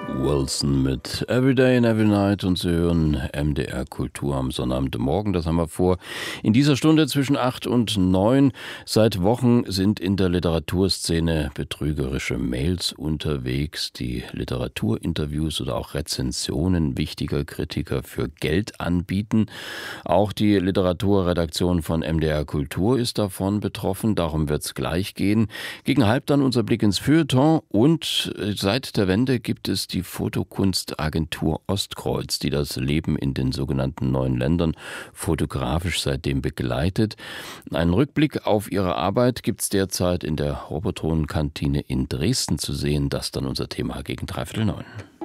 Wilson mit Everyday and Every Night und Sie hören MDR Kultur am Sonnabendmorgen. Das haben wir vor. In dieser Stunde zwischen 8 und 9. Seit Wochen sind in der Literaturszene betrügerische Mails unterwegs, die Literaturinterviews oder auch Rezensionen wichtiger Kritiker für Geld anbieten. Auch die Literaturredaktion von MDR Kultur ist davon betroffen. Darum wird es gleich gehen. Gegen halb dann unser Blick ins Feuilleton und seit der Wende gibt es die Fotokunstagentur Ostkreuz, die das Leben in den sogenannten neuen Ländern fotografisch seitdem begleitet. Einen Rückblick auf ihre Arbeit gibt es derzeit in der Robotron-Kantine in Dresden zu sehen. Das dann unser Thema gegen 8:45.